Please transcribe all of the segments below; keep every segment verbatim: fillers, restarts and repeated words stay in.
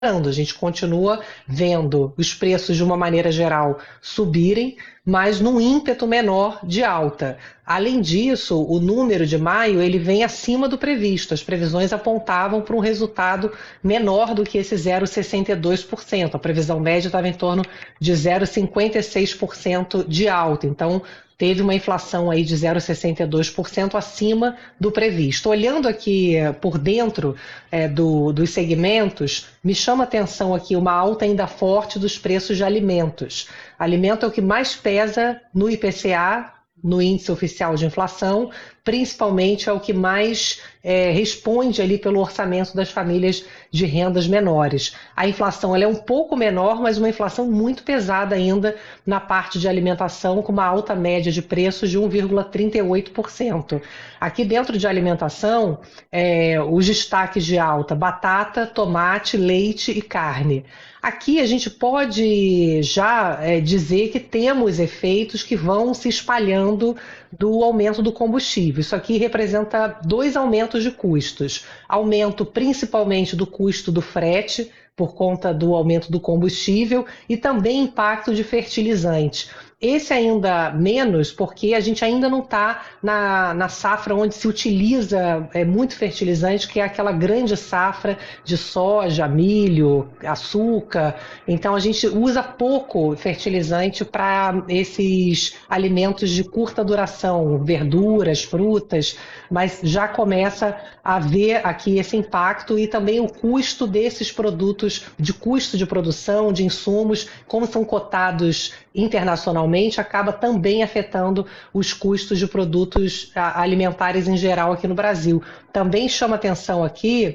A gente continua vendo os preços de uma maneira geral subirem, mas num ímpeto menor de alta. Além disso, o número de maio ele vem acima do previsto. As previsões apontavam para um resultado menor do que esse zero vírgula sessenta e dois por cento. A previsão média estava em torno de zero vírgula cinquenta e seis por cento de alta. Então, teve uma inflação aí de zero vírgula sessenta e dois por cento acima do previsto. Olhando aqui por dentro é, do, dos segmentos, me chama a atenção aqui uma alta ainda forte dos preços de alimentos. Alimento é o que mais pesa no I P C A, no índice oficial de inflação, principalmente é o que mais é, responde ali pelo orçamento das famílias de rendas menores. A inflação ela é um pouco menor, mas uma inflação muito pesada ainda na parte de alimentação, com uma alta média de preços de um vírgula trinta e oito por cento. Aqui dentro de alimentação, é, os destaques de alta: batata, tomate, leite e carne. Aqui a gente pode já é, dizer que temos efeitos que vão se espalhando do aumento do combustível. Isso aqui representa dois aumentos de custos. Aumento principalmente do custo do frete, por conta do aumento do combustível, e também impacto de fertilizante. Esse ainda menos, porque a gente ainda não está na, na safra onde se utiliza é, muito fertilizante, que é aquela grande safra de soja, milho, açúcar. Então a gente usa pouco fertilizante para esses alimentos de curta duração, verduras, frutas, mas já começa a ver aqui esse impacto e também o custo desses produtos, de custo de produção, de insumos, como são cotados internacionalmente, acaba também afetando os custos de produtos alimentares em geral aqui no Brasil. Também chama atenção aqui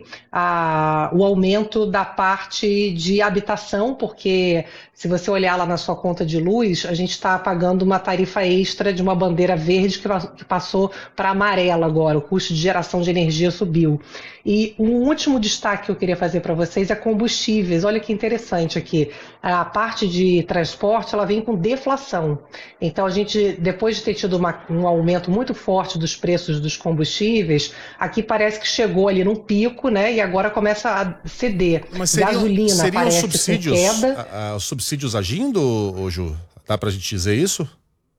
a, o aumento da parte de habitação, porque se você olhar lá na sua conta de luz, a gente está pagando uma tarifa extra de uma bandeira verde que, que passou para amarela agora, o custo de geração de energia subiu. E um último destaque que eu queria fazer para vocês é combustíveis. Olha que interessante aqui, a parte de transporte ela vem com deflação. Então a gente, depois de ter tido uma, um aumento muito forte dos preços dos combustíveis, aqui parece que chegou ali num pico, né? E agora começa a ceder. Mas seriam, gasolina seriam parece subsídios, com queda. A, a, os subsídios agindo, ô, Ju? Dá pra gente dizer isso?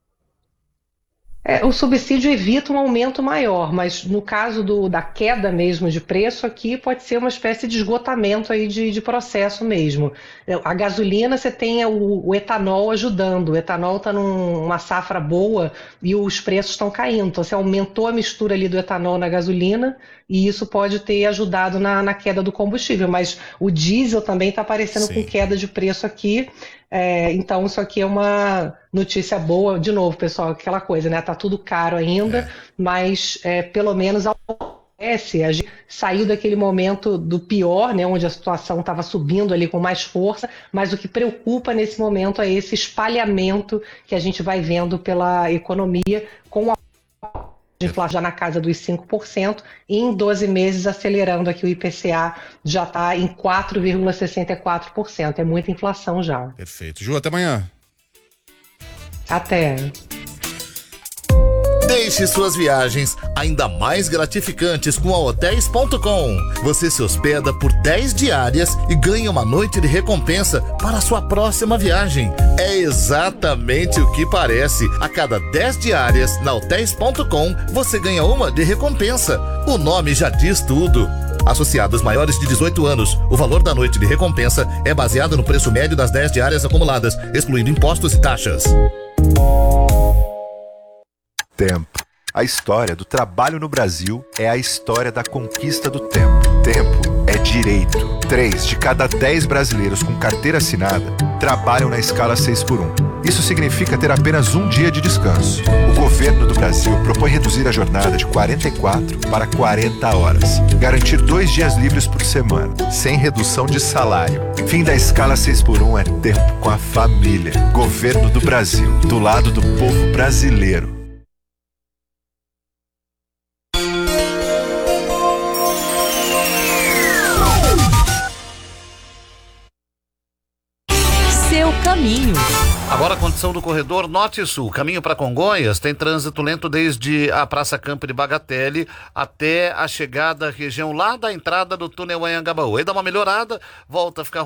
É, o subsídio evita um aumento maior, mas no caso do, da queda mesmo de preço aqui pode ser uma espécie de esgotamento aí de, de processo mesmo. A gasolina você tem o, o etanol ajudando, o etanol está numa safra boa e os preços estão caindo, então você aumentou a mistura ali do etanol na gasolina e isso pode ter ajudado na, na queda do combustível, mas o diesel também está aparecendo Sim. com queda de preço aqui. É, então isso aqui é uma notícia boa, de novo pessoal, aquela coisa, né? Tá tudo caro ainda, é. mas é, pelo menos acontece, a gente saiu daquele momento do pior, né? Onde a situação estava subindo ali com mais força, mas o que preocupa nesse momento é esse espalhamento que a gente vai vendo pela economia com a de inflação já na casa dos cinco por cento e em doze meses acelerando aqui o I P C A já está em quatro vírgula sessenta e quatro por cento. É muita inflação já. Perfeito. Ju, até amanhã. Até. Deixe suas viagens ainda mais gratificantes com a hotéis ponto com. Você se hospeda por dez diárias e ganha uma noite de recompensa para a sua próxima viagem. É exatamente o que parece. A cada dez diárias na hotéis ponto com, você ganha uma de recompensa. O nome já diz tudo. Associados maiores de dezoito anos, o valor da noite de recompensa é baseado no preço médio das dez diárias acumuladas, excluindo impostos e taxas. Tempo. A história do trabalho no Brasil é a história da conquista do tempo. Tempo é direito. Três de cada dez brasileiros com carteira assinada trabalham na escala seis por um. Isso significa ter apenas um dia de descanso. O governo do Brasil propõe reduzir a jornada de quarenta e quatro para quarenta horas. Garantir dois dias livres por semana, sem redução de salário. Fim da escala seis por um é tempo com a família. Governo do Brasil, do lado do povo brasileiro. seu caminho. Agora a condição do corredor Norte-Sul, caminho para Congonhas, tem trânsito lento desde a Praça Campo de Bagatelle até a chegada à região lá da entrada do túnel Anhangabaú. Aí dá uma melhorada, volta a ficar